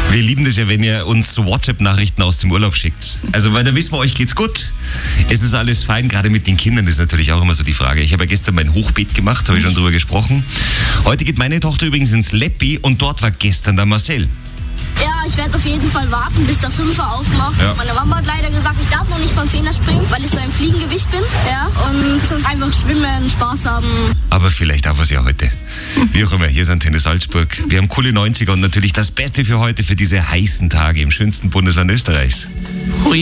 Wir lieben das ja, wenn ihr uns so WhatsApp-Nachrichten aus dem Urlaub schickt. Also, weil da wissen wir, euch geht's gut. Es ist alles fein, gerade mit den Kindern ist natürlich auch immer so die Frage. Ich habe ja gestern mein Hochbeet gemacht, habe ich schon drüber gesprochen. Heute geht meine Tochter übrigens ins Leppi und dort war gestern der Marcel. Ja, ich werde auf jeden Fall warten, bis der Fünfer aufmacht. Ja. Meine Mama hat leider gesagt, ich darf noch nicht von 10er springen, weil ich so ein Fliegengewicht bin. Ja, und sonst einfach schwimmen, Spaß haben. Aber vielleicht darf er es ja heute. Wie auch immer, hier ist Antenne Salzburg. Wir haben coole 90er und natürlich das Beste für heute, für diese heißen Tage im schönsten Bundesland Österreichs.